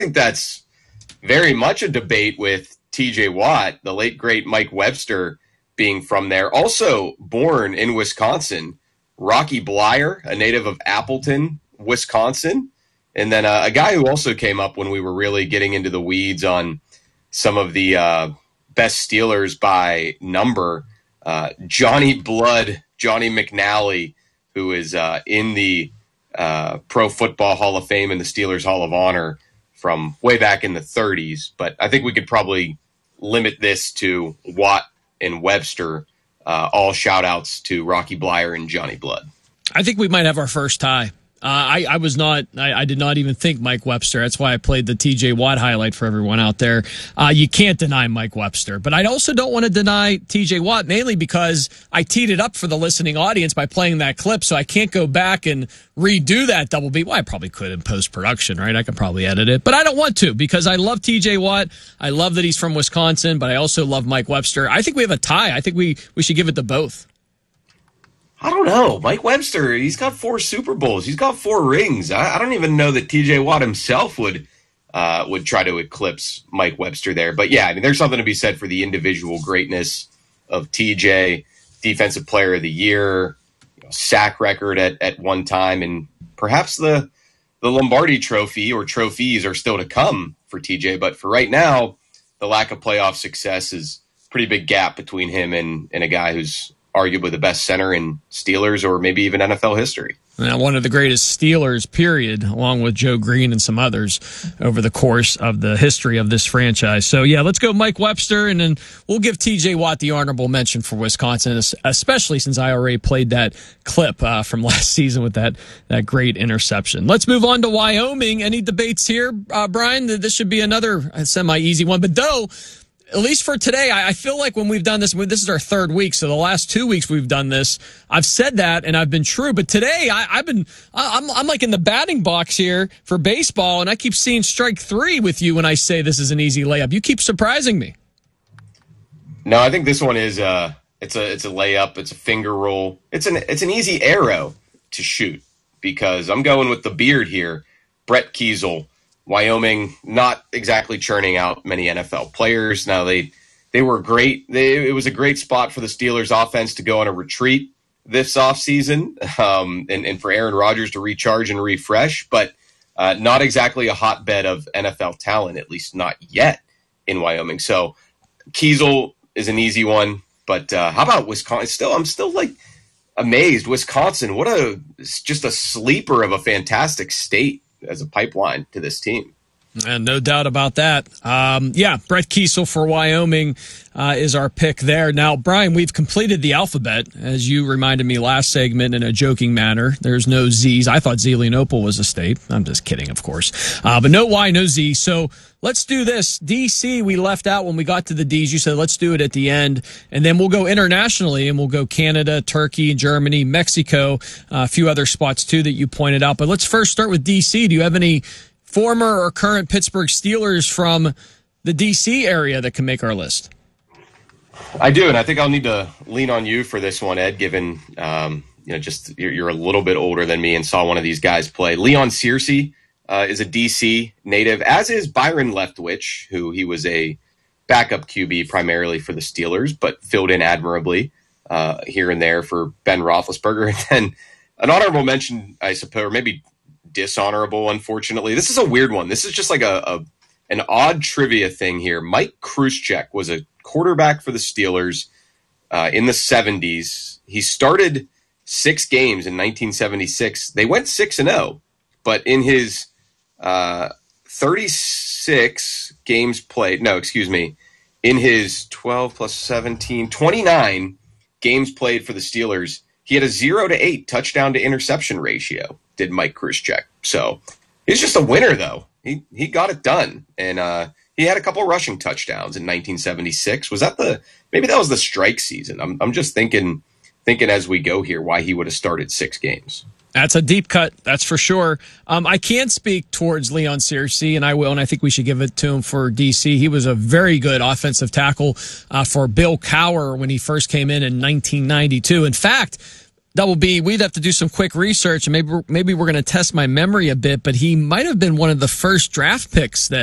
think that's very much a debate with T.J. Watt, the late, great Mike Webster being from there. Also born in Wisconsin, Rocky Bleier, a native of Appleton, Wisconsin. And then a guy who also came up when we were really getting into the weeds on some of the best Steelers by number, Johnny Blood, Johnny McNally, who is in the Pro Football Hall of Fame and the Steelers Hall of Honor from way back in the 30s. But I think we could probably limit this to Watt and Webster. All shout-outs to Rocky Bleier and Johnny Blood. I think we might have our first tie. I did not even think Mike Webster. That's why I played the TJ Watt highlight for everyone out there. You can't deny Mike Webster, but I also don't want to deny TJ Watt, mainly because I teed it up for the listening audience by playing that clip, so I can't go back and redo that double beat. Well, I probably could in post-production, right? I could probably edit it, but I don't want to because I love TJ Watt. I love that he's from Wisconsin, but I also love Mike Webster. I think we have a tie. I think we should give it to both. I don't know. Mike Webster, he's got 4 Super Bowls. He's got 4 rings. I don't even know that T.J. Watt himself would try to eclipse Mike Webster there. But, yeah, I mean, there's something to be said for the individual greatness of T.J., Defensive Player of the Year, sack record at one time, and perhaps the Lombardi Trophy or trophies are still to come for T.J. But for right now, the lack of playoff success is a pretty big gap between him and a guy who's arguably the best center in Steelers or maybe even NFL history. Now, one of the greatest Steelers, period, along with Joe Green and some others over the course of the history of this franchise. So, yeah, let's go Mike Webster, and then we'll give T.J. Watt the honorable mention for Wisconsin, especially since I already played that clip from last season with that great interception. Let's move on to Wyoming. Any debates here, Brian? This should be another semi-easy one. But, though, at least for today, I feel like when we've done this is our 3rd week. So the last 2 weeks we've done this, I've said that and I've been true. But today I'm like in the batting box here for baseball, and I keep seeing strike 3 with you when I say this is an easy layup. You keep surprising me. No, I think this one is it's a layup. It's a finger roll. It's an easy arrow to shoot because I'm going with the beard here, Brett Keisel. Wyoming not exactly churning out many NFL players. Now they were great. It was a great spot for the Steelers offense to go on a retreat this offseason and for Aaron Rodgers to recharge and refresh, but not exactly a hotbed of NFL talent, at least not yet in Wyoming. So Keisel is an easy one, but how about Wisconsin? I'm still like amazed. Wisconsin, just a sleeper of a fantastic state as a pipeline to this team. And no doubt about that. Brett Keisel for Wyoming is our pick there. Now, Brian, we've completed the alphabet, as you reminded me last segment in a joking manner. There's no Z's. I thought Zelienople was a state. I'm just kidding, of course. But no Y, no Z. So let's do this. D.C. we left out when we got to the D's. You said let's do it at the end. And then we'll go internationally, and we'll go Canada, Turkey, Germany, Mexico, a few other spots, too, that you pointed out. But let's first start with D.C. Do you have any former or current Pittsburgh Steelers from the D.C. area that can make our list? I do, and I think I'll need to lean on you for this one, Ed, given you're a little bit older than me and saw one of these guys play. Leon Searcy is a D.C. native, as is Byron Leftwich, who he was a backup QB primarily for the Steelers, but filled in admirably here and there for Ben Roethlisberger. And then an honorable mention, I suppose, or maybe dishonorable, unfortunately. This is a weird one. This is just like an odd trivia thing here. Mike Krzyzewski was a quarterback for the Steelers in the 70s. He started 6 games in 1976. They went 6-0, but in his 36 games played, in his 12 plus 17, 29 games played for the Steelers, he had a 0-8 touchdown to interception ratio, did Mike Krzyzewski. So he's just a winner, though. He got it done. And he had a couple rushing touchdowns in 1976. Maybe that was the strike season. I'm just thinking as we go here why he would have started 6 games. That's a deep cut, that's for sure. I can't speak towards Leon Searcy, and I will, and I think we should give it to him for D.C. He was a very good offensive tackle for Bill Cowher when he first came in 1992. In fact, Double B, we'd have to do some quick research, and maybe we're going to test my memory a bit, but he might have been one of the first draft picks that